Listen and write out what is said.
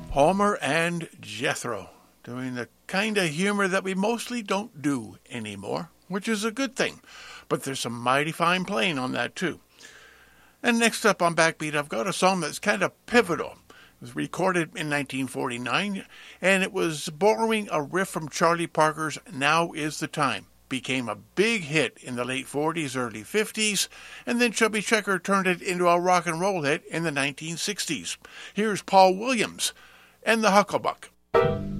Homer and Jethro, doing the kind of humor that we mostly don't do anymore, which is a good thing. But there's some mighty fine playing on that too. And next up on Backbeat, I've got a song that's kind of pivotal. It was recorded in 1949, and it was borrowing a riff from Charlie Parker's Now Is the Time. Became a big hit in the late 40s, early 50s, and then Chubby Checker turned it into a rock and roll hit in the 1960s. Here's Paul Williams and the Hucklebuck.